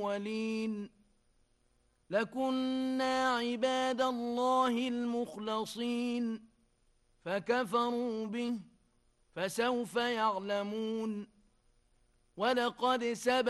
الأولين لكنا عباد الله المخلصين فكفروا به فسوف يعلمون ولقد سبق